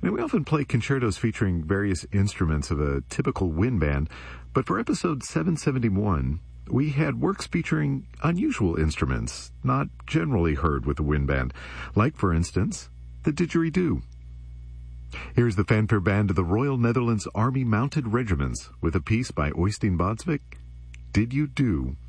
Now, we often play concertos featuring various instruments of a typical wind band, but for episode 771, we had works featuring unusual instruments, not generally heard with the wind band, like, for instance, the didgeridoo. Here's the fanfare band of the Royal Netherlands Army Mounted Regiments with a piece by Øystein Bodsvik, Did You Do?